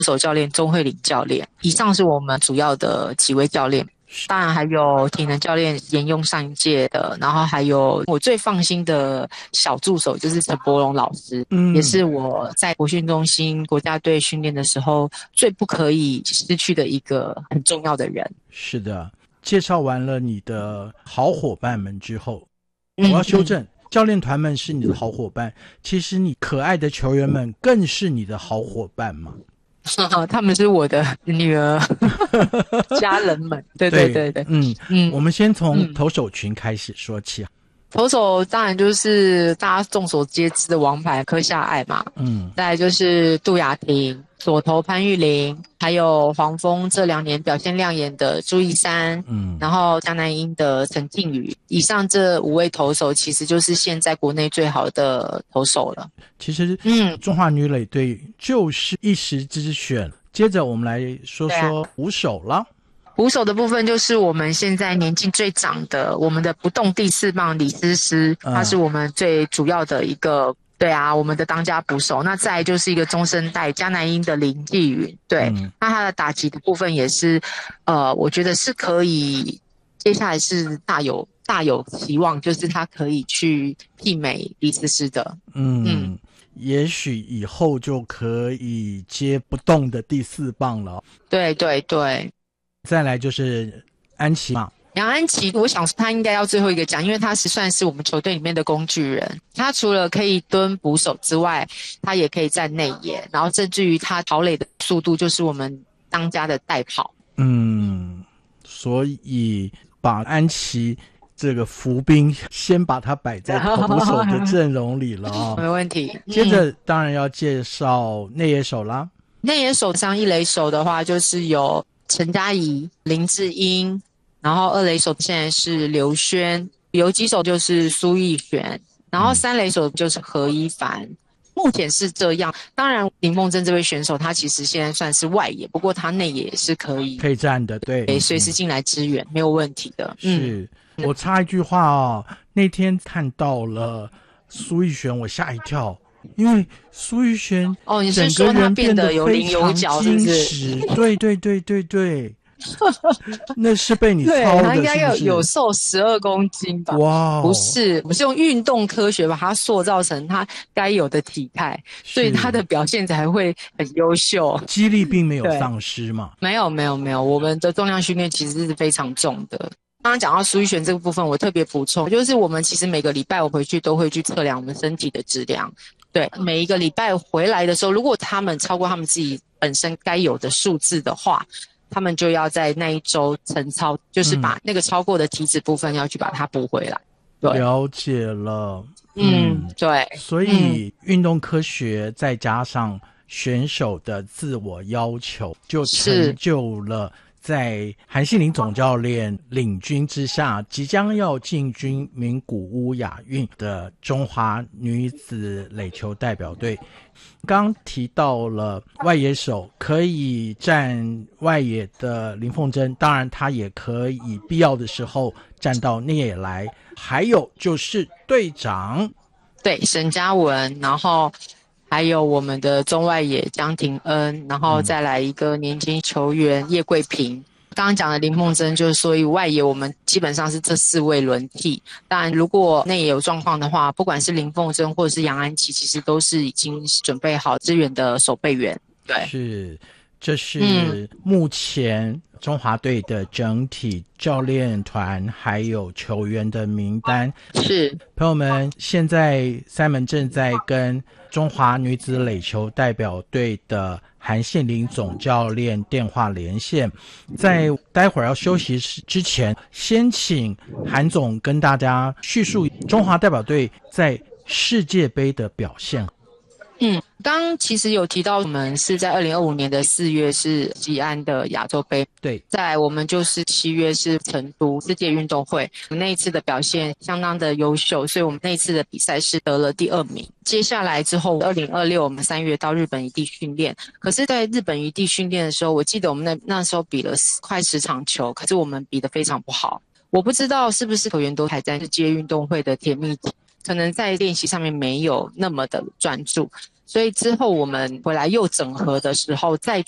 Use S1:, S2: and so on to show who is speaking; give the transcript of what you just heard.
S1: 手教练钟慧玲教练。以上是我们主要的几位教练。当然还有体能教练沿用上一届的，然后还有我最放心的小助手就是陈柏龙老师，也是我在国训中心国家队训练的时候最不可以失去的一个很重要的人。
S2: 是的，介绍完了你的好伙伴们之后，我要修正，教练团们是你的好伙伴，其实你可爱的球员们更是你的好伙伴嘛。
S1: 他们是我的女儿家人们。对对对对。
S2: 我们先从投手群开始说起。
S1: 投手当然就是大家众所皆知的王牌柯夏爱嘛，再来就是杜雅婷，左投潘玉玲，还有黄蜂这2年表现亮眼的朱一山，然后江南鹰的陈靖宇。以上这5位投手其实就是现在国内最好的投手了。
S2: 其实中华女垒队就是一时之选。接着我们来说说捕手了。
S1: 捕手的部分就是我们现在年纪最长的，我们的不动第4棒李思思，他是我们最主要的一个，对啊，我们的当家捕手。那再来就是一个中生代江南鹰的林继云，对，那他的打击的部分也是，我觉得是可以，接下来是大有期望，就是他可以去媲美李思思的，
S2: 也许以后就可以接不动的第4棒了。
S1: 对对对。
S2: 再来就是安琪嘛，
S1: 杨安琪，我想他应该要最后一个讲，因为他算是我们球队里面的工具人。他除了可以蹲捕手之外，他也可以站内野，然后甚至于他跑垒的速度就是我们当家的代跑。
S2: 所以把安琪这个伏兵先把他摆在捕手的阵容里了
S1: 没问题。
S2: 接着当然要介绍内野手啦。
S1: 内野手上一垒手的话就是有陈嘉怡、林志英，然后2垒手现在是刘轩，游击手就是苏奕璇，然后3垒手就是何一凡。目前是这样，当然林凤珍这位选手他其实现在算是外野，不过他内野也是可以
S2: 站的，对，
S1: 随时进来支援，没有问题的。
S2: 是，我插一句话哦，那天看到了苏奕璇，我吓一跳。因为苏奕璇
S1: 你是说他变得有棱有角是不是？
S2: 对对对对对那是被你操的是不是？
S1: 他应该有瘦12公斤吧？
S2: 哇，
S1: 不是，我是用运动科学把他塑造成他该有的体态，所以他的表现才会很优秀。
S2: 肌力并没有丧失嘛？
S1: 没有，我们的重量训练其实是非常重的。刚刚讲到苏奕璇这个部分，我特别补充，就是我们其实每个礼拜我回去都会去测量我们身体的质量。对，每一个礼拜回来的时候，如果他们超过他们自己本身该有的数字的话，他们就要在那一周晨操，就是把那个超过的体脂部分要去把它补回来。对，
S2: 了解了。
S1: 对。
S2: 所以运动科学再加上选手的自我要求，就成就了在韩信林总教练领军之下，即将要进军名古屋亚运的中华女子垒球代表队。刚提到了外野手可以站外野的林凤珍，当然她也可以必要的时候站到内野来。还有就是队长，
S1: 对，沈嘉文，然后还有我们的中外野江廷恩，然后再来一个年轻球员叶桂平。刚刚讲的林凤珍，就是所以外野我们基本上是这4位轮替。当然，如果内野有状况的话，不管是林凤珍或者是杨安琪，其实都是已经准备好支援的守备员。对，
S2: 这是目前中华队的整体教练团还有球员的名单。
S1: 是，
S2: 朋友们，现在Simon正在跟中华女子垒球代表队的韩信林总教练电话连线。在待会儿要休息之前，先请韩总跟大家叙述中华代表队在世界杯的表现。
S1: 刚其实有提到我们是在2025年的4月是吉安的亚洲杯，
S2: 对，
S1: 再来我们就是7月是成都世界运动会，我们那一次的表现相当的优秀，所以我们那一次的比赛是得了第2名。接下来之后2026我们3月到日本异地训练，可是在日本异地训练的时候，我记得我们那时候比了快10场球，可是我们比得非常不好。我不知道是不是球员都还在世界运动会的甜蜜期，可能在练习上面没有那么的专注，所以之后我们回来又整合的时候再